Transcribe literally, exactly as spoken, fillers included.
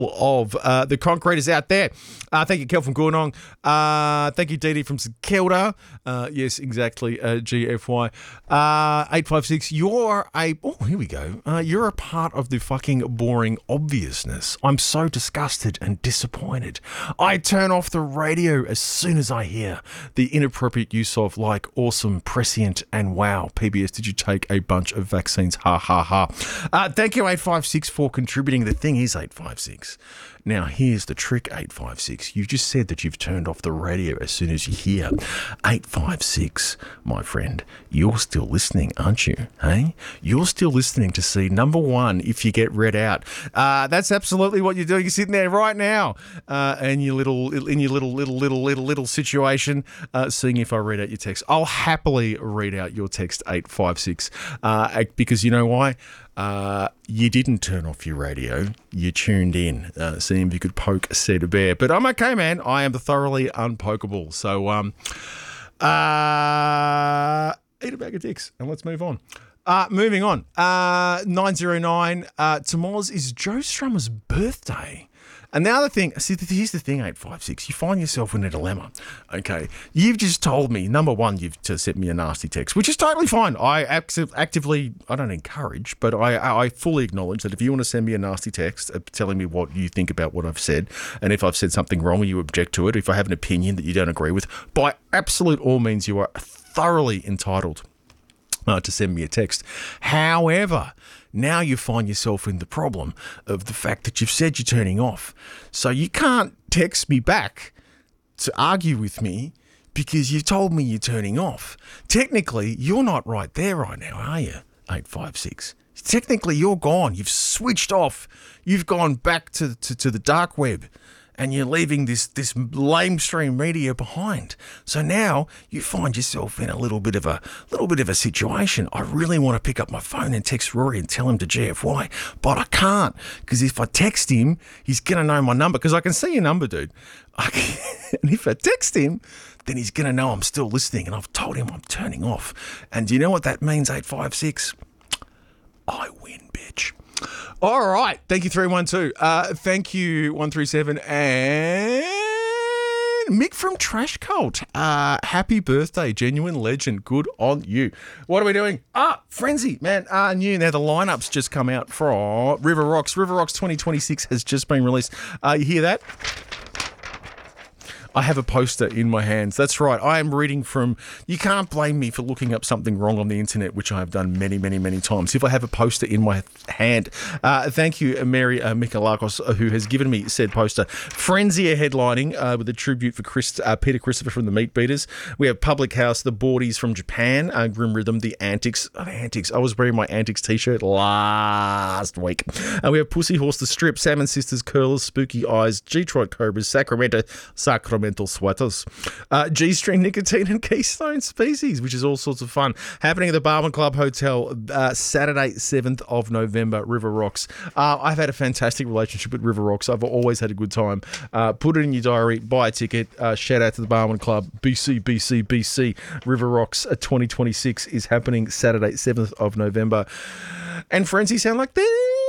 of uh, the concreters out there. Uh, thank you, Kel from Goonong. Uh, thank you, Dee Dee from St Kilda. Uh, yes, exactly, uh, G F Y. Uh, eight five six, you're a... Oh, here we go. Uh, you're a part of the fucking boring obviousness. I'm so disgusted and disappointed. I turn off the radio as soon as I hear the inappropriate use of like awesome, prescient, and wow. P B S, did you take a bunch of vaccines? Ha, ha, ha. Uh, thank you, eight five six, for contributing. The thing is, eight five six. Now, here's the trick, eight five six. You just said that you've turned off the radio as soon as you hear. eight five six, my friend, you're still listening, aren't you? Hey? You're still listening to see, number one, if you get read out. Uh, that's absolutely what you're doing. You're sitting there right now uh, in your little, in your little, little, little, little, little situation, uh, seeing if I read out your text. I'll happily read out your text, eight five six, uh, because you know why? Uh, you didn't turn off your radio. You tuned in, uh, seeing if you could poke said bear. But I'm okay, man. I am thoroughly unpokeable. So, um, uh, eat a bag of dicks and let's move on. Uh, moving on. Uh, nine oh nine. Uh, tomorrow's is Joe Strummer's birthday. And the other thing, see, here's the thing, eight five six, you find yourself in a dilemma, okay? You've just told me, number one, you've to sent me a nasty text, which is totally fine. I active, actively, I don't encourage, but I, I fully acknowledge that if you want to send me a nasty text uh, telling me what you think about what I've said, and if I've said something wrong or you object to it, if I have an opinion that you don't agree with, by absolute all means, you are thoroughly entitled uh, to send me a text. However, now you find yourself in the problem of the fact that you've said you're turning off. So you can't text me back to argue with me because you've told me you're turning off. Technically, you're not right there right now, are you, eight five six? Technically, you're gone. You've switched off. You've gone back to, to, to the dark web. And you're leaving this this lamestream media behind. So now you find yourself in a little bit of a little bit of a situation. I really want to pick up my phone and text Rory and tell him to G F Y, but I can't because if I text him, he's gonna know my number because I can see your number, dude. I can, and if I text him, then he's gonna know I'm still listening, and I've told him I'm turning off. And do you know what that means, eight five six? I win, bitch. All right. Thank you, three one two. Uh, thank you, one three seven. And Mick from Trash Cult. Uh, happy birthday, genuine legend. Good on you. What are we doing? Ah, Frenzy, man. Uh, new. Now, the lineup's just come out from River Rocks. River Rocks twenty twenty-six has just been released. Uh, you hear that? I have a poster in my hands. That's right. I am reading from... You can't blame me for looking up something wrong on the internet, which I have done many, many, many times. If I have a poster in my hand... Uh, thank you, Mary uh, Michalakos, uh, who has given me said poster. Frenzy are headlining uh, with a tribute for Chris, uh, Peter Christopher from the Meat Beaters. We have Public House, the Boardies from Japan, uh, Grim Rhythm, the Antics. Oh, the Antics. I was wearing my Antics t-shirt last week. Uh, we have Pussy Horse, the Strip, Salmon Sisters, Curlers, Spooky Eyes, Detroit Cobras, Sacramento, Sacramento. Mental Sweaters, uh, G-String Nicotine and Keystone Species, which is all sorts of fun. Happening at the Barwon Club Hotel, uh, Saturday, seventh of November, River Rocks. Uh, I've had a fantastic relationship with River Rocks. I've always had a good time. Uh, put it in your diary, buy a ticket. Uh, shout out to the Barwon Club, B C, B C, B C. River Rocks uh, twenty twenty-six is happening Saturday, seventh of November. And Frenzy sound like this.